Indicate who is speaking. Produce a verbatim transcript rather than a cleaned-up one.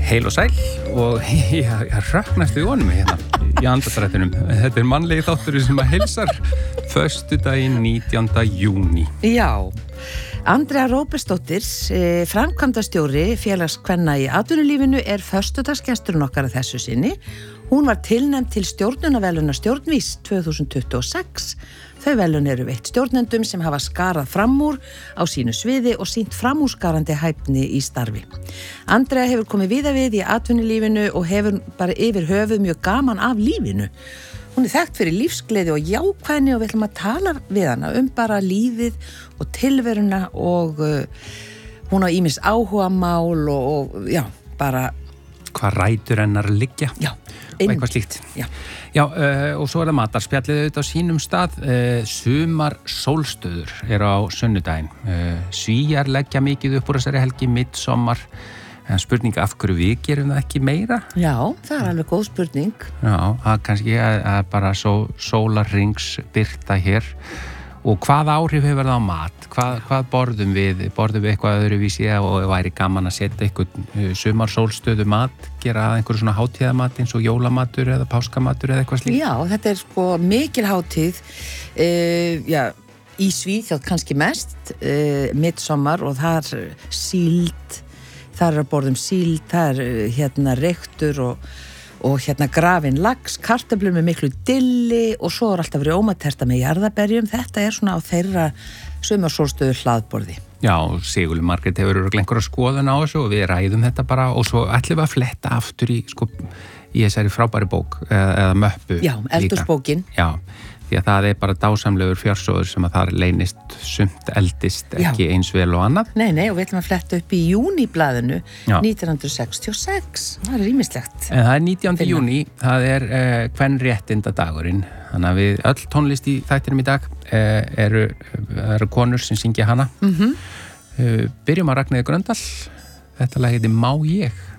Speaker 1: Heil og sæl og ég, ég hröknast við honum hérna í andardrættinum. Þetta er mannlegi þáttur sem að heilsar föstudaginn nítjánda júní.
Speaker 2: Já, Andrea Róbertsdóttir, framkvæmdastjóri félagskvenna í atvinnulífinu er föstudagsgesturinn okkar að þessu sinni. Hún var tilnefnd til stjórnunarverðlauna Stjórnvís tvö þúsund tuttugu og sex. Þau verðlaun eru veitt stjórnendum sem hafa skarað fram úr á sínu sviði og sýnt framúrskarandi hæfni í starfi. Andrea hefur komið víða við í atvinnulífinu og hefur bara yfir höfuð mjög gaman af lífinu. Hún er þekkt fyrir lífsgleði og jákvæðni og við ætlum að tala við hana um bara lífið og tilveruna og uh, hún á ýmis áhugamál og, og já, bara...
Speaker 1: Hvað rætur hennar liggja?
Speaker 2: Já.
Speaker 1: Og eitthvað slíkt.
Speaker 2: Já.
Speaker 1: Já, uh, og svo er það matarspjallið auðvitað á sínum stað. Uh, sumar sólstöður eru á sunnudaginn. Uh, Svíjar leggja mikið upp úr þessari helgi, midsommar. En spurning af hverju við gerum það ekki meira?
Speaker 2: Já, það er alveg góð spurning.
Speaker 1: Já, það kannski að, að bara só, sólarrings birta hér. Og hvað áhrif hefur það á mat? Hvað, hvað borðum við? Borðum við eitthvað öðruvísi og væri gaman að setja eitthvað sumar sólstöðu mat, gera einhverju svona hátíðamat eins og jólamatur eða páskamatur eða eitthvað slíkt?
Speaker 2: Já, þetta er sko mikil hátíð, uh, já, í Svíþjóð kannski mest, uh, midsommar og þar síld, þar er að borðum síld, þar er hérna reyktur og og hérna grafin lax, kartöflur með miklu dilli og svo er alltaf verið ómaterta með jarðarberjum. Þetta er svona á þeirra sumarsólstöðu hlaðborði.
Speaker 1: Já, Sigurður Margrét hefur einhverja skoðun á þessu og við ræðum þetta bara og svo ætlum við að fletta aftur í, sko, í þessari frábæri bók eða, eða möppu.
Speaker 2: Já, eldhúsbókin.
Speaker 1: Já, því að það er bara dásamlegur fjársjóður sem að þar leynist sumt eldist ekki Já. Eins vel og annað.
Speaker 2: Nei, nei, og við ætlum að fletta upp í júniblaðinu nítján hundruð sextíu og sex. Það er ýmislegt.
Speaker 1: En það er nítjánda júní, það er uh, kvenréttindadagurinn. Þannig að við öll tónlist í þættinum í dag uh, eru, eru konur sem syngja hana.
Speaker 2: Mhm.
Speaker 1: Uh, byrjum að Ragnheiði Gröndal. Þetta lag heitir Má ég?